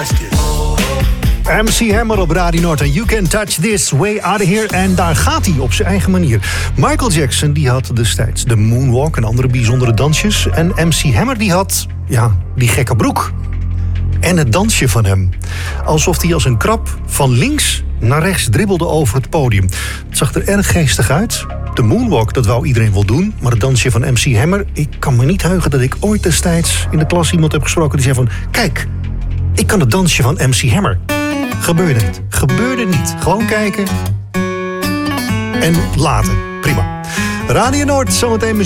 touch this. MC Hammer op Radio Noord en You Can Touch This, Way Out of Here. En daar gaat hij op zijn eigen manier. Michael Jackson die had destijds de moonwalk en andere bijzondere dansjes. En MC Hammer die had, die gekke broek. En het dansje van hem. Alsof hij als een krab van links naar rechts dribbelde over het podium. Het zag er erg geestig uit. De moonwalk, dat wou iedereen wel doen. Maar het dansje van MC Hammer, ik kan me niet heugen dat ik ooit destijds in de klas iemand heb gesproken die zei van, kijk, ik kan het dansje van MC Hammer. Gebeurde niet. Gebeurde niet. Gewoon kijken. En laten. Prima. Radio Noord, zometeen